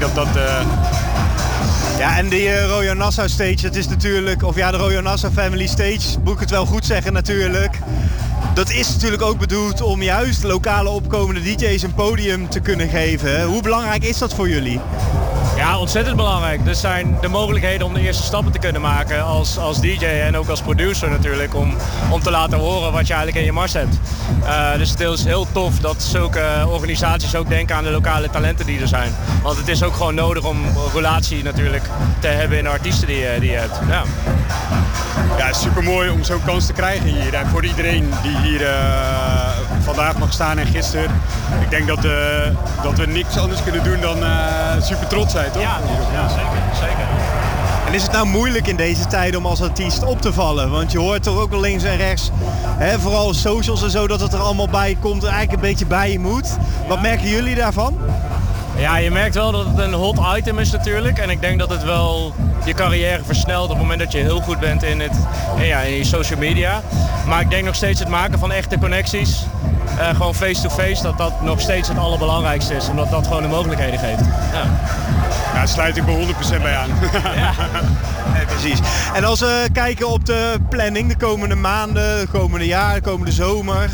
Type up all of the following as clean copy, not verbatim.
dat dat... Ja, en die Royal Nassau Stage, dat is natuurlijk... Of ja, de Royal Nassau Family Stage, moet ik het wel goed zeggen natuurlijk. Dat is natuurlijk ook bedoeld om juist lokale opkomende DJ's een podium te kunnen geven. Hoe belangrijk is dat voor jullie? Ja, ontzettend belangrijk. Er zijn de mogelijkheden om de eerste stappen te kunnen maken als DJ en ook als producer natuurlijk. Om te laten horen wat je eigenlijk in je mars hebt. Dus het is heel tof dat zulke organisaties ook denken aan de lokale talenten die er zijn. Want het is ook gewoon nodig om een relatie natuurlijk te hebben in de artiesten die je hebt. Ja. Ja, het is super mooi om zo'n kans te krijgen hier. En voor iedereen die hier vandaag mag staan en gisteren. Ik denk dat we niks anders kunnen doen dan super trots zijn, toch? Ja, zeker. En is het nou moeilijk in deze tijd om als artiest op te vallen? Want je hoort toch ook wel links en rechts, vooral socials en zo, dat het er allemaal bij komt en eigenlijk een beetje bij je moet. Wat merken jullie daarvan? Ja, je merkt wel dat het een hot item is natuurlijk. En ik denk dat het wel je carrière versnelt op het moment dat je heel goed bent in je social media. Maar ik denk nog steeds het maken van echte connecties, gewoon face-to-face, dat nog steeds het allerbelangrijkste is. Omdat dat gewoon de mogelijkheden geeft. Ja. Ja, daar sluit ik me 100% bij aan. Ja. Nee, precies. En als we kijken op de planning de komende maanden, de komende jaar, de komende zomer.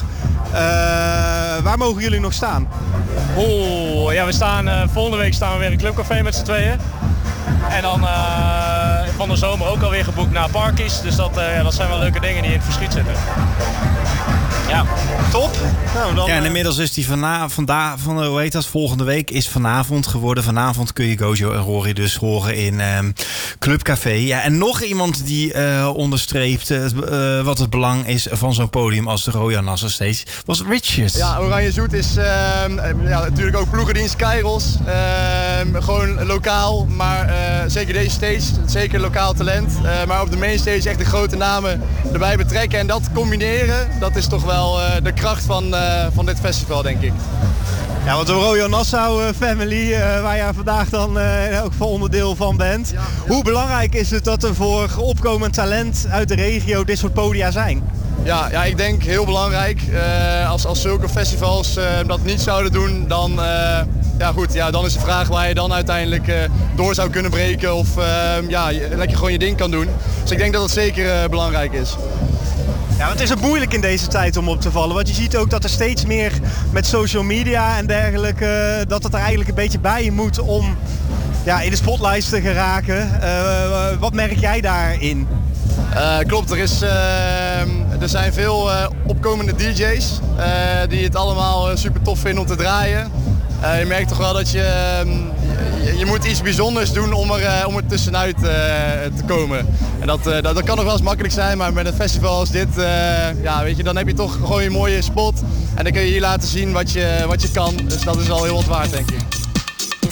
Waar mogen jullie nog staan? Ja, we staan volgende week staan we weer in Clubcafé met z'n tweeën. En dan van de zomer ook alweer geboekt naar Parkies. Dus dat zijn wel leuke dingen die in het verschiet zitten. Ja, top. Nou, dan, ja, en inmiddels is die volgende week is vanavond geworden. Vanavond kun je Gojo en Rory dus horen in Clubcafé. Ja, en nog iemand die onderstreept wat het belang is van zo'n podium als de Royal Nassau Stage was Richard. Ja, Oranje Zoet is natuurlijk ook ploegendienst Kairos. Gewoon lokaal, maar zeker deze stage, zeker lokaal talent. Maar op de main stage echt de grote namen erbij betrekken. En dat combineren, dat is toch wel de kracht van dit festival, denk ik. Ja, want de Royal Nassau Family, waar je vandaag dan ook voor onderdeel van bent. Ja. Hoe belangrijk is het dat er voor opkomend talent uit de regio dit soort podia zijn? Ja, ik denk heel belangrijk. Als zulke festivals dat niet zouden doen, dan, dan is de vraag waar je dan uiteindelijk door zou kunnen breken of lekker gewoon je ding kan doen. Dus ik denk dat het zeker belangrijk is. Ja, want is het moeilijk in deze tijd om op te vallen? Want je ziet ook dat er steeds meer met social media en dergelijke, dat het er eigenlijk een beetje bij je moet om in de spotlights te geraken. Wat merk jij daarin? Klopt, er zijn veel opkomende DJ's die het allemaal super tof vinden om te draaien. Je merkt toch wel dat je moet iets bijzonders doen om er tussenuit te komen. En dat kan nog wel eens makkelijk zijn, maar met een festival als dit, dan heb je toch gewoon een mooie spot. En dan kun je hier laten zien wat je kan. Dus dat is al heel wat waard, denk ik.